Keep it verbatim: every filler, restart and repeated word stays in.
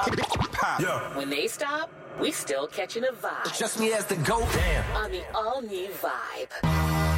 Yeah. When they stop, we still catching a vibe. Just me as the GOAT. Damn. On the all-new Vibe.